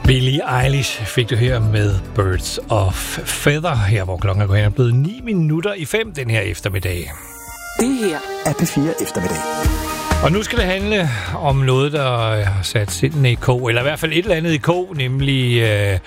Billie Eilish fik du her med Birds of Feather, her hvor klokken er blevet 9 minutter i 5 den her eftermiddag. Det her er P4 Eftermiddag. Og nu skal det handle om noget, der har sat sindene i kog, eller i hvert fald et eller andet i kog, nemlig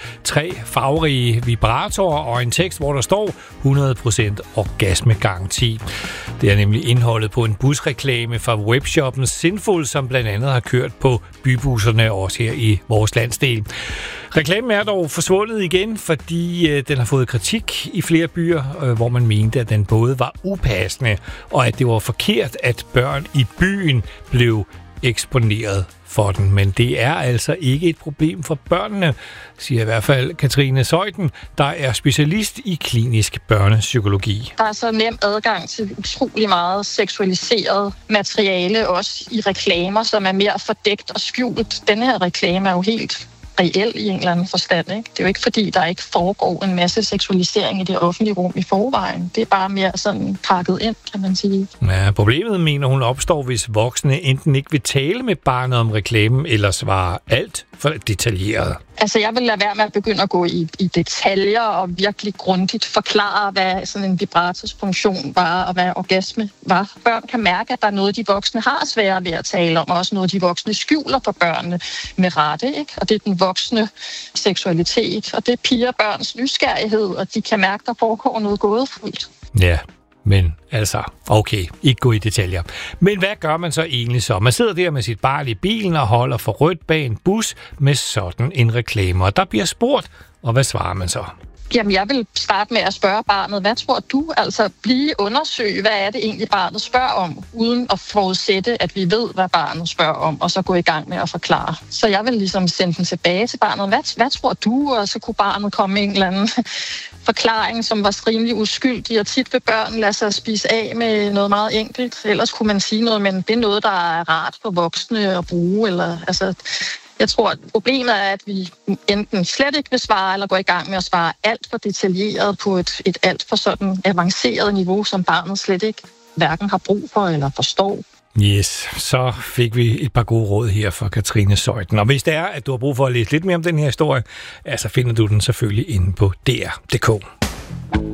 3 farverige vibratorer og en tekst, hvor der står 100% orgasmegaranti. Det er nemlig indholdet på en busreklame fra webshoppen Sinful, som blandt andet har kørt på bybusserne også her i vores landsdel. Reklamen er dog forsvundet igen, fordi den har fået kritik i flere byer, hvor man mente, at den både var upassende, og at det var forkert, at børn i byen blev eksponeret for den. Men det er altså ikke et problem for børnene, siger i hvert fald Katrine Zeuthen, der er specialist i klinisk børnepsykologi. Der er så nem adgang til utrolig meget seksualiseret materiale, også i reklamer, som er mere fordækt og skjult. Denne her reklame er jo helt reel i en eller anden forstand. Ikke? Det er jo ikke fordi, der ikke foregår en masse seksualisering i det offentlige rum i forvejen. Det er bare mere sådan pakket ind, kan man sige. Ja, problemet, mener hun, opstår, hvis voksne enten ikke vil tale med barnet om reklamen, eller svare alt for detaljeret. Altså, jeg vil lade være med at begynde at gå i detaljer og virkelig grundigt forklare, hvad sådan en vibrators funktion var, og hvad orgasme var. Børn kan mærke, at der er noget, de voksne har svært ved at tale om, og også noget, de voksne skjuler for børnene med rette, ikke? Og det er den voksne seksualitet, og det piger børns nysgerrighed, og de kan mærke, der foregår noget gådefuldt. Ja. Men altså, okay, ikke gå i detaljer. Men hvad gør man så egentlig så? Man sidder der med sit barn i bilen og holder for rødt bag en bus med sådan en reklame. Og der bliver spurgt, og hvad svarer man så? Jamen, jeg vil starte med at spørge barnet, hvad tror du? Altså, undersøge, hvad er det egentlig, barnet spørger om, uden at forudsætte, at vi ved, hvad barnet spørger om, og så gå i gang med at forklare. Så jeg vil ligesom sende den tilbage til barnet. Hvad tror du? Og så kunne barnet komme med en eller anden forklaring, som var rimelig uskyldig, og tit vil børn lade sig spise af med noget meget enkelt. Ellers kunne man sige noget, men det er noget, der er rart for voksne at bruge, eller altså... Jeg tror, at problemet er, at vi enten slet ikke vil svare, eller går i gang med at svare alt for detaljeret på et alt for sådan avanceret niveau, som barnet slet ikke hverken har brug for eller forstår. Yes, så fik vi et par gode råd her fra Katrine Zeuthen. Og hvis det er, at du har brug for at læse lidt mere om den her historie, så finder du den selvfølgelig inde på dr.dk.